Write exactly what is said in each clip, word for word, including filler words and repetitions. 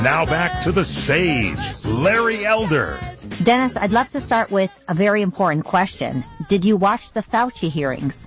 Now back to the sage, Larry Elder. Dennis, I'd love to start with a very important question. Did you watch the Fauci hearings?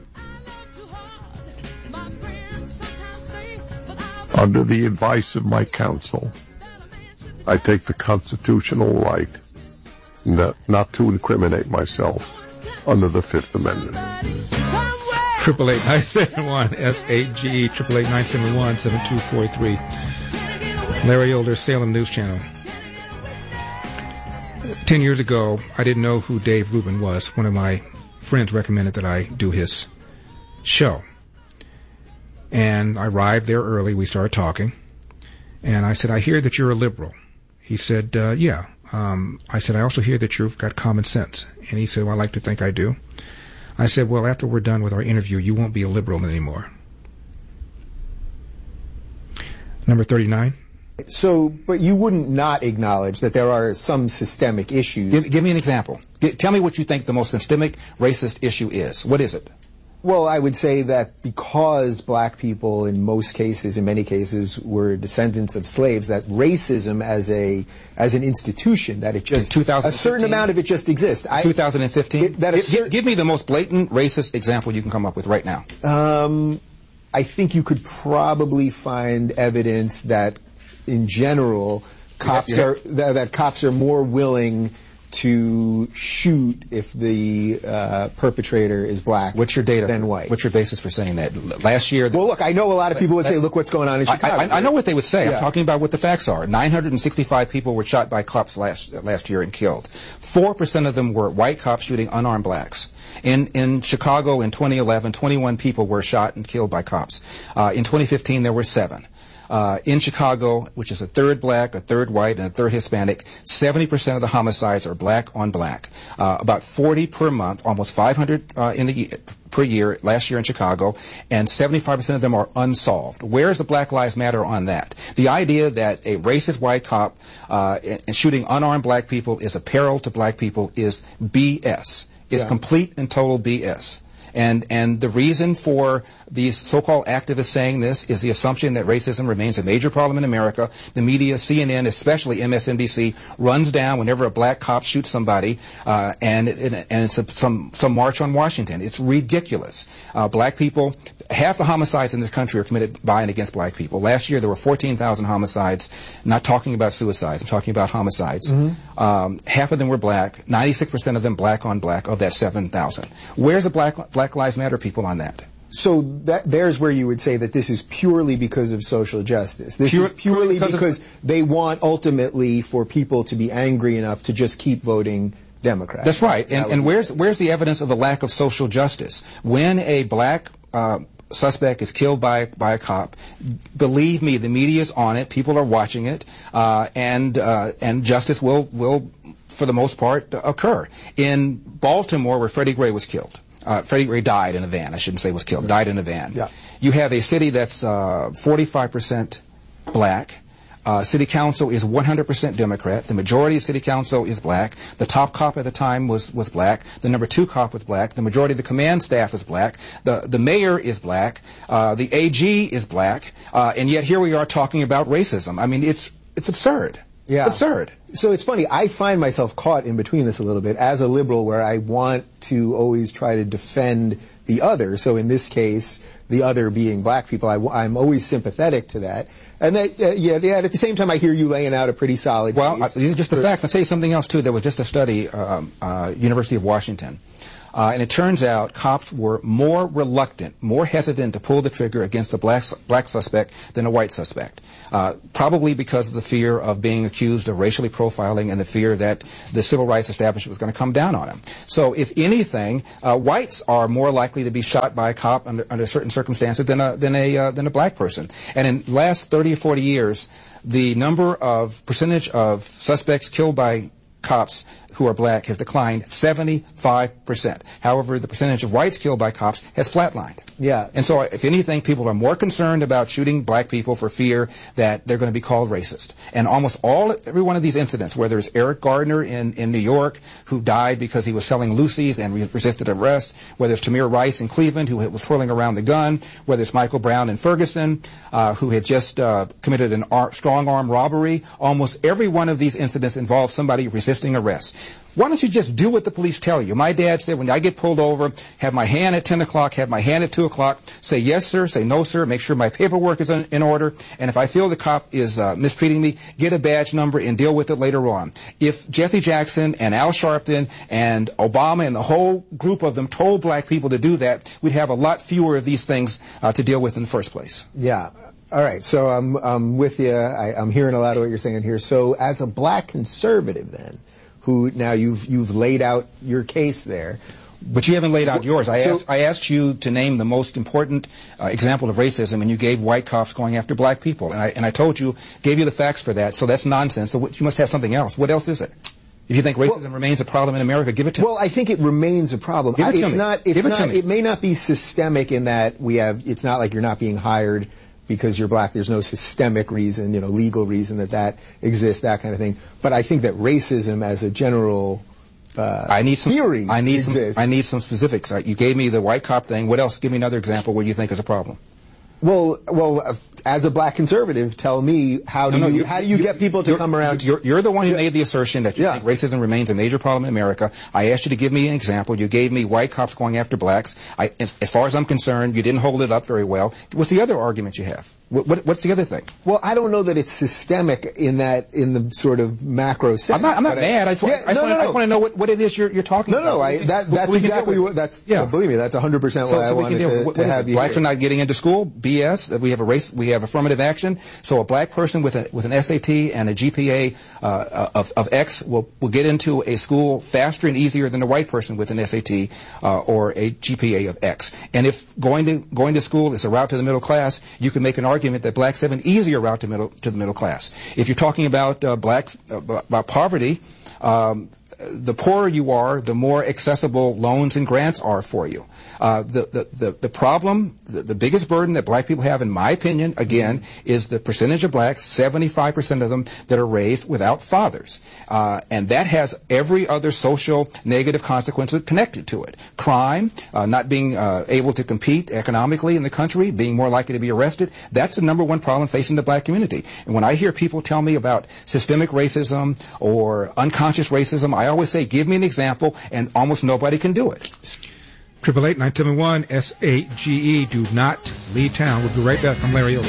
Under the advice of my counsel, I take the constitutional right not, not to incriminate myself under the Fifth Amendment. Triple eight nine seven one S A G E triple eight nine seven one seven two four three. Larry Elder, Salem News Channel. Ten years ago, I didn't know who Dave Rubin was. One of my friends recommended that I do his show. And I arrived there early. We started talking. And I said, I hear that you're a liberal. He said, uh, yeah. Um, I said, I also hear that you've got common sense. And he said, well, I like to think I do. I said, well, after we're done with our interview, you won't be a liberal anymore. Number thirty-nine. So, but you wouldn't not acknowledge that there are some systemic issues. Give, give me an example. G- tell me what you think the most systemic racist issue is. What is it? Well, I would say that because black people in most cases, in many cases, were descendants of slaves, that racism as a as an institution, that it just a certain amount of it just exists. twenty fifteen. It, that a G- give me the most blatant racist example you can come up with right now. Um, I think you could probably find evidence that, in general, cops are that, that cops are more willing to shoot if the uh, perpetrator is black. What's your data? Than white. What's your basis for saying that? Last year. Well, look, I know a lot of people would say, "Look what's going on in Chicago." I, I, I know what they would say. Yeah. I'm talking about what the facts are. nine hundred sixty-five people were shot by cops last last year and killed. Four percent of them were white cops shooting unarmed blacks. In in Chicago in twenty eleven, twenty-one people were shot and killed by cops. Uh, in twenty fifteen, there were seven. Uh, in Chicago, which is a third black, a third white, and a third Hispanic, seventy percent of the homicides are black on black. Uh, about forty per month, almost five hundred uh, in the per year last year in Chicago, and seventy-five percent of them are unsolved. Where is the Black Lives Matter on that? The idea that a racist white cop uh, and shooting unarmed black people is a peril to black people is B S. It's Yeah. complete and total B S. And and the reason for these so-called activists saying this is the assumption that racism remains a major problem in America. The media, C N N, especially M S N B C, runs down whenever a black cop shoots somebody, uh, and and, and it's a, some some march on Washington. It's ridiculous. Uh, black people, half the homicides in this country are committed by and against black people. Last year there were fourteen thousand homicides. Not talking about suicides. I'm talking about homicides. Mm-hmm. Um, half of them were black. ninety-six percent of them black on black of that seven thousand. Where's the black Black Lives Matter people on that? So that, there's where you would say that this is purely because of social justice. This Pure, is purely because, because they want ultimately for people to be angry enough to just keep voting Democrat. That's right. And, that and where's where's the evidence of a lack of social justice? When a black uh, suspect is killed by by a cop, believe me, the media is on it. People are watching it, uh, and uh, and justice will will for the most part occur. In Baltimore, where Freddie Gray was killed. Uh, Freddie Gray died in a van. I shouldn't say was killed. Died in a van. Yeah. You have a city that's uh, forty-five percent black. Uh, city council is one hundred percent Democrat. The majority of city council is black. The top cop at the time was, was black. The number two cop was black. The majority of the command staff is black. The the mayor is black. Uh, the A G is black. Uh, and yet here we are talking about racism. I mean, it's it's absurd. Yeah. It's absurd. So it's funny, I find myself caught in between this a little bit as a liberal where I want to always try to defend the other. So in this case, the other being black people, I, am always sympathetic to that. And that, uh, yeah, yeah, at the same time, I hear you laying out a pretty solid well, case. Well, these are just the facts. I'll tell you something else, too. There was just a study, um, uh, University of Washington. Uh, and it turns out cops were more reluctant, more hesitant to pull the trigger against a black, black suspect than a white suspect. Uh, probably because of the fear of being accused of racially profiling and the fear that the civil rights establishment was going to come down on them. So if anything, uh, whites are more likely to be shot by a cop under, under certain circumstances than a, than a, uh, than a black person. And in the last thirty or forty years, the number of percentage of suspects killed by cops who are black has declined seventy-five percent. However, the percentage of whites killed by cops has flatlined. Yeah. And so, if anything, people are more concerned about shooting black people for fear that they're going to be called racist. And almost all, every one of these incidents, whether it's Eric Gardner in, in New York, who died because he was selling Lucy's and re- resisted arrest, whether it's Tamir Rice in Cleveland, who was twirling around the gun, whether it's Michael Brown in Ferguson, uh, who had just uh, committed an ar- strong arm robbery, almost every one of these incidents involves somebody resisting arrest. Why don't you just do what the police tell you? My dad said, when I get pulled over, have my hand at ten o'clock, have my hand at two o'clock, say yes, sir, say no, sir, make sure my paperwork is in, in order, and if I feel the cop is uh, mistreating me, get a badge number and deal with it later on. If Jesse Jackson and Al Sharpton and Obama and the whole group of them told black people to do that, we'd have a lot fewer of these things uh, to deal with in the first place. Yeah. All right. So I'm, I'm with you. I, I'm hearing a lot of what you're saying here. So as a black conservative then, who now you've you've laid out your case there. But you haven't laid out yours. I, so, asked, I asked you to name the most important uh, example of racism, and you gave white cops going after black people. And I, and I told you, gave you the facts for that, so that's nonsense. So what, you must have something else. What else is it? If you think racism well, remains a problem in America, give it to well, me. Well, I think it remains a problem. Give it to it's me. Not, it's give it not, to me. It may not be systemic in that we have, it's not like you're not being hired because you're black. There's no systemic reason, you know, legal reason that that exists, that kind of thing. But I think that racism as a general Uh, I need some theory I need exists. some I need some specifics. You gave me the white cop thing. What else? Give me another example where you think is a problem. Well, well, uh, as a black conservative, tell me how do no, no, you, you how do you get people to come around? You're, you're the one who yeah. made the assertion that you yeah. think racism remains a major problem in America. I asked you to give me an example. You gave me white cops going after blacks. I, as, as far as I'm concerned, you didn't hold it up very well. What's the other argument you have? What, what, what's the other thing? Well, I don't know that it's systemic in that, in the sort of macro sense. I'm not, I'm not mad. I, I, yeah, I, just no, want, no, no. I just want to know what, what it is you're, you're talking no, about. No, no, I, that, that's we exactly what, that's, yeah. well, believe me, that's one hundred percent so, what so I wanted to, what, to what have you Blacks hear. are not getting into school? B S. We have a race, we have affirmative action. So a black person with a, with an S A T and a G P A, uh, of, of X will, will get into a school faster and easier than a white person with an S A T, uh, or a G P A of X. And if going to, going to school is a route to the middle class, you can make an argument that blacks have an easier route to middle to the middle class. If you're talking about uh, black uh, about poverty, um, the poorer you are, the more accessible loans and grants are for you. Uh, the, the, the, the problem, the, the biggest burden that black people have, in my opinion, again, is the percentage of blacks, seventy-five percent of them, that are raised without fathers. Uh, and that has every other social negative consequence connected to it. Crime, uh, not being uh, able to compete economically in the country, being more likely to be arrested, that's the number one problem facing the black community. And when I hear people tell me about systemic racism or unconscious racism, I always say, give me an example, and almost nobody can do it. Triple eight nine seven one S A G E. Do not leave town. We'll be right back from Larry Elder.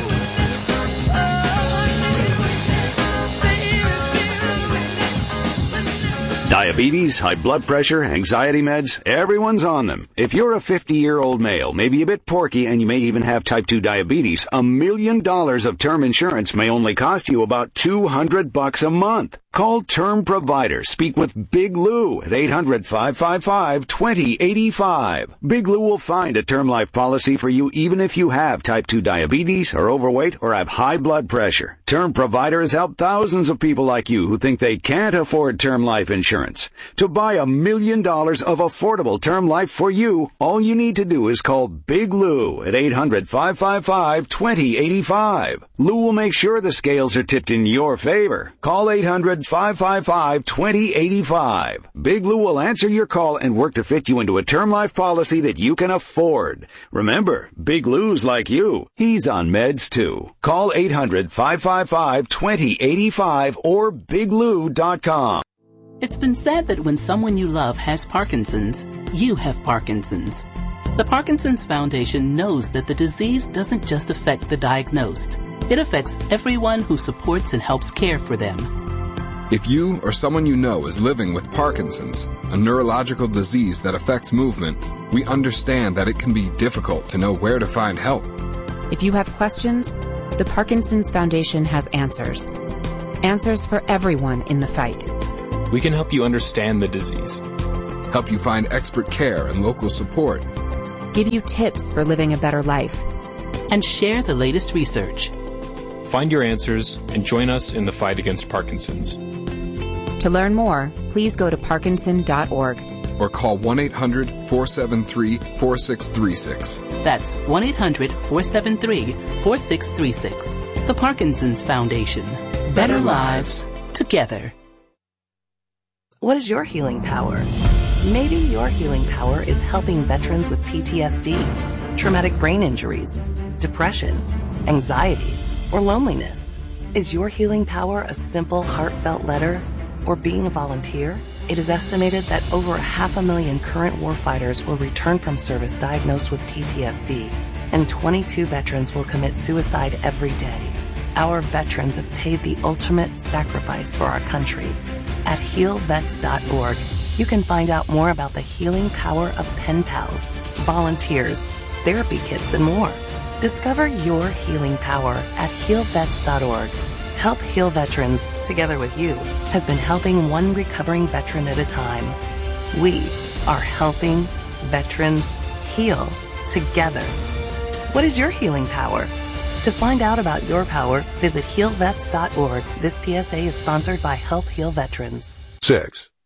Diabetes, high blood pressure, anxiety meds, everyone's on them. If you're a fifty-year-old male, maybe a bit porky, and you may even have type two diabetes, a million dollars of term insurance may only cost you about two hundred bucks a month. Call Term Provider. Speak with Big Lou at eight hundred, five five five, two zero eight five. Big Lou will find a term life policy for you even if you have type two diabetes, are overweight, or have high blood pressure. Term Provider has helped thousands of people like you who think they can't afford term life insurance. To buy a million dollars of affordable term life for you, all you need to do is call Big Lou at eight hundred, five five five, two zero eight five. Lou will make sure the scales are tipped in your favor. Call eight hundred, five five five, two zero eight five. Big Lou will answer your call and work to fit you into a term life policy that you can afford. Remember, Big Lou's like you. He's on meds too. Call eight hundred, five five five, two zero eight five or big lou dot com. It's been said that when someone you love has Parkinson's, you have Parkinson's. The Parkinson's Foundation knows that the disease doesn't just affect the diagnosed. It affects everyone who supports and helps care for them. If you or someone you know is living with Parkinson's, a neurological disease that affects movement, we understand that it can be difficult to know where to find help. If you have questions, the Parkinson's Foundation has answers. Answers for everyone in the fight. We can help you understand the disease, help you find expert care and local support, give you tips for living a better life, and share the latest research. Find your answers and join us in the fight against Parkinson's. To learn more, please go to parkinson dot org or call one eight hundred, four seven three, four six three six. That's one eight hundred, four seven three, four six three six. The Parkinson's Foundation. Better lives together. What is your healing power? Maybe your healing power is helping veterans with P T S D, traumatic brain injuries, depression, anxiety, or loneliness. Is your healing power a simple, heartfelt letter or being a volunteer? It is estimated that over a half a million current warfighters will return from service diagnosed with P T S D, and twenty-two veterans will commit suicide every day. Our veterans have paid the ultimate sacrifice for our country. At heal vets dot org, you can find out more about the healing power of pen pals, volunteers, therapy kits, and more. Discover your healing power at heal vets dot org. Help Heal Veterans, together with you, has been helping one recovering veteran at a time. We are helping veterans heal together. What is your healing power? To find out about your power, visit heal vets dot org. This P S A is sponsored by Help Heal Veterans. Six.